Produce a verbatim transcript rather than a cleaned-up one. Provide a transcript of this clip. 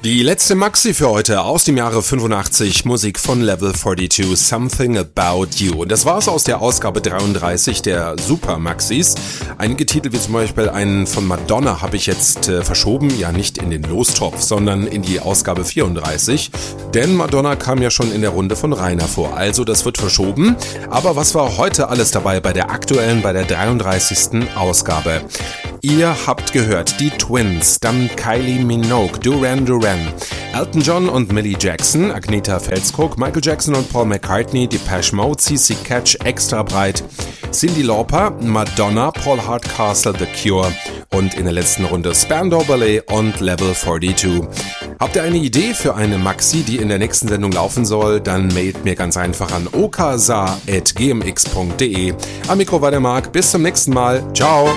Die letzte Maxi für heute aus dem Jahre fünfundachtzig, Musik von Level zweiundvierzig, Something About You. Und das war's aus der Ausgabe dreiunddreißig der Super Maxis. Einige Titel wie zum Beispiel einen von Madonna habe ich jetzt äh, verschoben, ja nicht in den Lostopf, sondern in die Ausgabe vierunddreißig. Denn Madonna kam ja schon in der Runde von Rainer vor, also das wird verschoben. Aber was war heute alles dabei bei der aktuellen, bei der dreiunddreißigsten Ausgabe? Ihr habt gehört, die Twins, dann Kylie Minogue, Duran Duran, Elton John und Millie Jackson, Agnetha Fälskog, Michael Jackson und Paul McCartney, Depeche Mode, C C Catch, Extra Breit, Cyndi Lauper, Madonna, Paul Hardcastle, The Cure und in der letzten Runde Spandau Ballet und Level zweiundvierzig. Habt ihr eine Idee für eine Maxi, die in der nächsten Sendung laufen soll? Dann mailt mir ganz einfach an okasa at gmx punkt de. Am Mikro war der Marc. Bis zum nächsten Mal. Ciao.